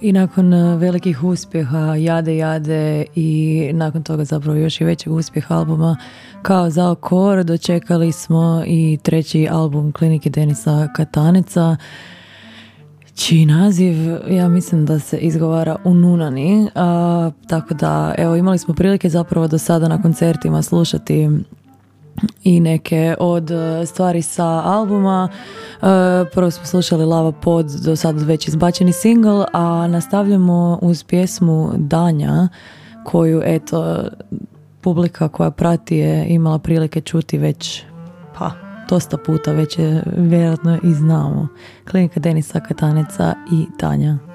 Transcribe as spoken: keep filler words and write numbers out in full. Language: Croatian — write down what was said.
I nakon velikih uspjeha Jade Jade i nakon toga zapravo još i većeg uspjeha albuma Kao zao kor, dočekali smo i treći album Klinike Denisa Kataneca, čiji naziv ja mislim da se izgovara Ununani. A, tako da evo, imali smo prilike zapravo do sada na koncertima slušati i neke od stvari sa albuma. Prvo smo slušali Lava Pod, do sada već izbačeni single, a nastavljamo uz pjesmu Danja, koju eto publika koja prati je imala prilike čuti već pa dosta puta, već je vjerojatno i znamo. Klinika Denisa Kataneca i Danja.